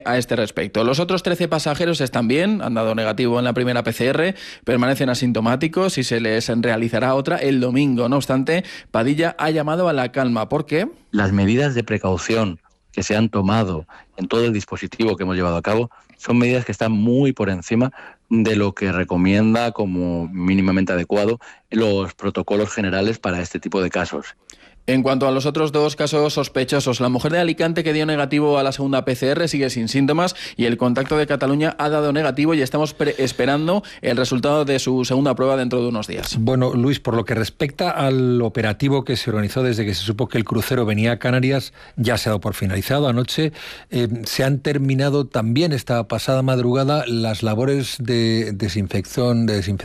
a este respecto. Los otros 13 pasajeros están bien, han dado negativo en la primera PCR, permanecen asintomáticos y se les realizará otra el domingo. No obstante, Padilla ha llamado a la calma. ¿Por qué? Las medidas de precaución que se han tomado en todo el dispositivo que hemos llevado a cabo son medidas que están muy por encima de lo que recomienda como mínimamente adecuado los protocolos generales para este tipo de casos. En cuanto a los otros 2 casos sospechosos, la mujer de Alicante que dio negativo a la segunda PCR sigue sin síntomas y el contacto de Cataluña ha dado negativo y estamos esperando el resultado de su segunda prueba dentro de unos días. Bueno, Luis, por lo que respecta al operativo que se organizó desde que se supo que el crucero venía a Canarias, ya se ha dado por finalizado anoche. Se han terminado también esta pasada madrugada las labores de desinfección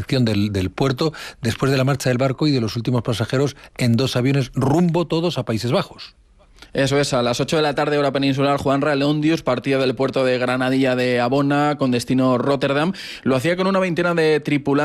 del puerto después de la marcha del barco y de los últimos pasajeros en 2 aviones rumbo todos a Países Bajos. Eso es, a las 8 de la tarde, hora peninsular, Juanra, el Ondius partía del puerto de Granadilla de Abona con destino Rotterdam. Lo hacía con una treintena de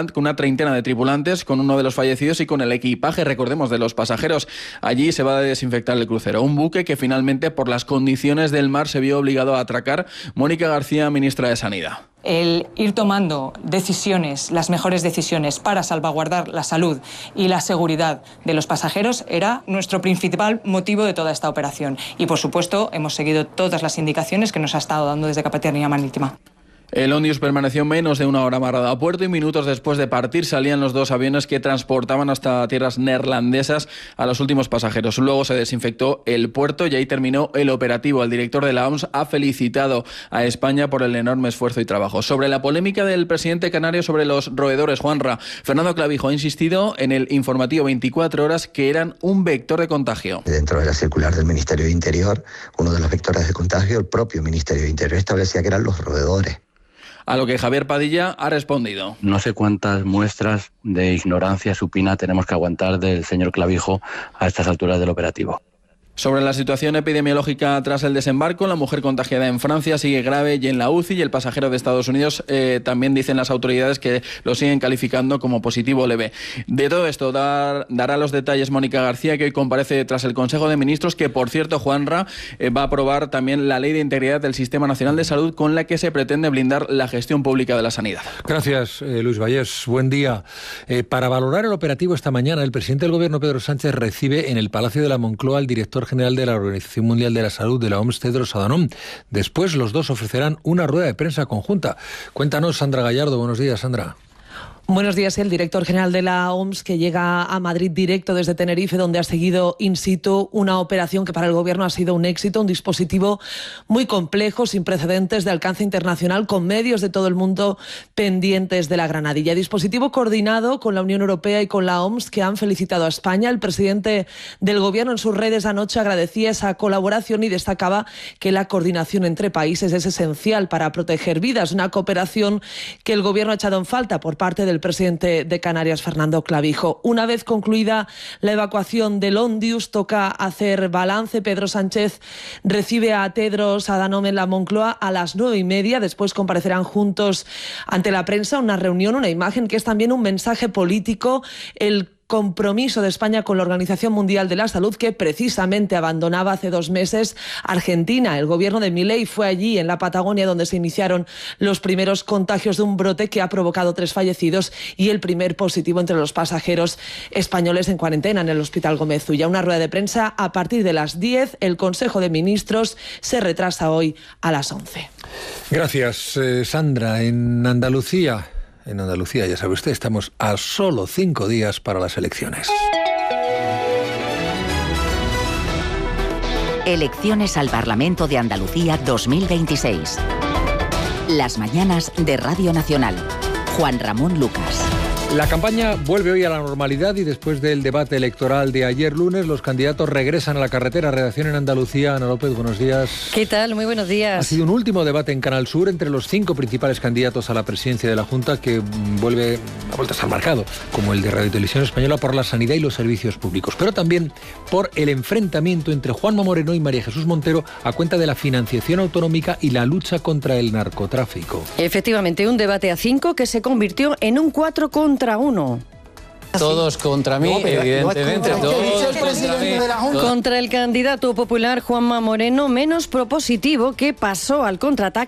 tripulantes, con uno de los fallecidos y con el equipaje, recordemos, de los pasajeros. Allí se va a desinfectar el crucero. Un buque que finalmente, por las condiciones del mar, se vio obligado a atracar. Mónica García, ministra de Sanidad. El ir tomando decisiones, las mejores decisiones para salvaguardar la salud y la seguridad de los pasajeros era nuestro principal motivo de toda esta operación. Y, por supuesto, hemos seguido todas las indicaciones que nos ha estado dando desde Capitanía Marítima. El Ondius permaneció menos de 1 hora amarrado a puerto y minutos después de partir salían los 2 aviones que transportaban hasta tierras neerlandesas a los últimos pasajeros. Luego se desinfectó el puerto y ahí terminó el operativo. El director de la OMS ha felicitado a España por el enorme esfuerzo y trabajo. Sobre la polémica del presidente canario sobre los roedores, Juanra, Fernando Clavijo ha insistido en el informativo 24 horas que eran un vector de contagio. Dentro de la circular del Ministerio de Interior, uno de los vectores de contagio, el propio Ministerio de Interior establecía que eran los roedores. A lo que Javier Padilla ha respondido. No sé cuántas muestras de ignorancia supina tenemos que aguantar del señor Clavijo a estas alturas del operativo. Sobre la situación epidemiológica tras el desembarco, la mujer contagiada en Francia sigue grave y en la UCI, y el pasajero de Estados Unidos también dicen las autoridades que lo siguen calificando como positivo leve. De todo esto dará los detalles Mónica García, que hoy comparece tras el Consejo de Ministros, que por cierto, Juanra, va a aprobar también la Ley de Integridad del Sistema Nacional de Salud, con la que se pretende blindar la gestión pública de la sanidad. Gracias, Luis Vallés. Buen día. Para valorar el operativo esta mañana, el presidente del Gobierno, Pedro Sánchez, recibe en el Palacio de la Moncloa al director general de la Organización Mundial de la Salud, de la OMS, Tedros Adhanom. Después los dos ofrecerán una rueda de prensa conjunta. Cuéntanos, Sandra Gallardo. Buenos días, Sandra. Buenos días. El director general de la OMS, que llega a Madrid directo desde Tenerife, donde ha seguido in situ una operación que para el Gobierno ha sido un éxito, un dispositivo muy complejo, sin precedentes, de alcance internacional, con medios de todo el mundo pendientes de la Granadilla. Dispositivo coordinado con la Unión Europea y con la OMS, que han felicitado a España. El presidente del Gobierno en sus redes anoche agradecía esa colaboración y destacaba que la coordinación entre países es esencial para proteger vidas. Una cooperación que el Gobierno ha echado en falta por parte del presidente de Canarias, Fernando Clavijo. Una vez concluida la evacuación del Ondius, toca hacer balance. Pedro Sánchez recibe a Tedros Adhanom en la Moncloa a las 9:30. Después comparecerán juntos ante la prensa, una reunión, una imagen que es también un mensaje político, el compromiso de España con la Organización Mundial de la Salud, que precisamente abandonaba hace 2 meses Argentina. El gobierno de Milei fue allí, en la Patagonia, donde se iniciaron los primeros contagios de un brote que ha provocado 3 fallecidos y el primer positivo entre los pasajeros españoles en cuarentena en el Hospital Gómez Ulla. Una rueda de prensa a partir de las 10. El Consejo de Ministros se retrasa hoy a las 11. Gracias, Sandra. En Andalucía, ya sabe usted, estamos a solo 5 días para las elecciones. Elecciones al Parlamento de Andalucía 2026. Las mañanas de Radio Nacional. Juan Ramón Lucas. La campaña vuelve hoy a la normalidad y después del debate electoral de ayer lunes, los candidatos regresan a la carretera. Redacción en Andalucía. Ana López, buenos días. ¿Qué tal? Muy buenos días. Ha sido un último debate en Canal Sur entre los 5 principales candidatos a la presidencia de la Junta, que ha vuelto a estar marcado, como el de Radio Televisión Española, por la sanidad y los servicios públicos, pero también por el enfrentamiento entre Juanma Moreno y María Jesús Montero a cuenta de la financiación autonómica y la lucha contra el narcotráfico. Efectivamente, un debate a 5 que se convirtió en un 4 contra 1. Todos contra mí, evidentemente, todos contra mí. Contra el candidato popular Juanma Moreno, menos propositivo, que pasó al contraataque